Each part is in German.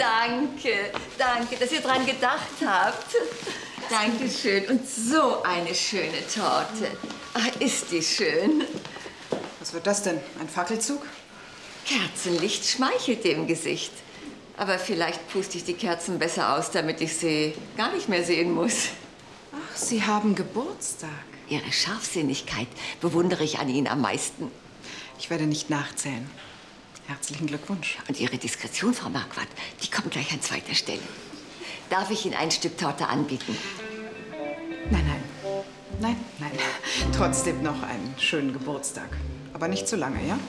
Danke, danke, dass ihr dran gedacht habt. Dankeschön. Und so eine schöne Torte. Ach, ist die schön. Was wird das denn? Ein Fackelzug? Kerzenlicht schmeichelt dem Gesicht. Aber vielleicht puste ich die Kerzen besser aus, damit ich sie gar nicht mehr sehen muss. Ach, Sie haben Geburtstag. Ihre Scharfsinnigkeit bewundere ich an Ihnen am meisten. Ich werde nicht nachzählen. Herzlichen Glückwunsch. Und Ihre Diskretion, Frau Marquardt, die kommt gleich an zweiter Stelle. Darf ich Ihnen ein Stück Torte anbieten? Nein, nein. Nein, nein. Trotzdem noch einen schönen Geburtstag. Aber nicht zu lange, ja?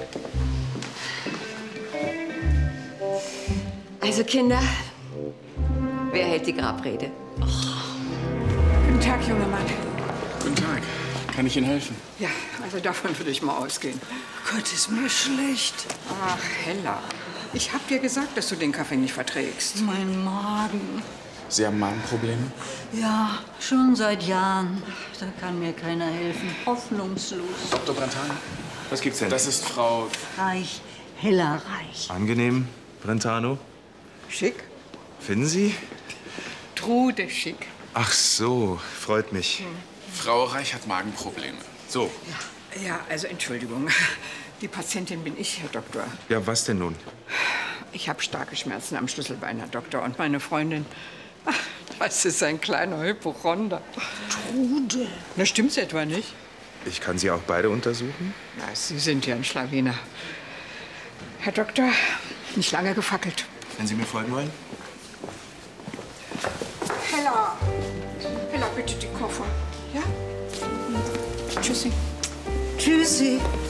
Also, Kinder, wer hält die Grabrede? Guten Tag, junger Mann. Guten Tag. Kann ich Ihnen helfen? Ja, also davon würde ich mal ausgehen. Gott, ist mir schlecht. Ach, Hella. Ich hab dir gesagt, dass du den Kaffee nicht verträgst. Mein Magen. Sie haben Magenprobleme? Ja, schon seit Jahren. Da kann mir keiner helfen. Hoffnungslos. Dr. Brentano? Was gibt's denn? Das ist Frau... Reich, Hella Reich. Angenehm, Brentano. Schick. Finden Sie? Trude schick. Ach so, freut mich. Frau Reich hat Magenprobleme. So. Ja, also Entschuldigung. Die Patientin bin ich, Herr Doktor. Ja, was denn nun? Ich habe starke Schmerzen am Schlüsselbein, Herr Doktor. Und meine Freundin, ach, das ist ein kleiner Hypochonder. Trude. Na, stimmt's etwa nicht? Ich kann Sie auch beide untersuchen? Na, Sie sind ja ein Schlawiner. Herr Doktor, nicht lange gefackelt. Wenn Sie mir folgen wollen? Hella. Hella, bitte die Koffer. Ja? Tschüssi. Tschüssi.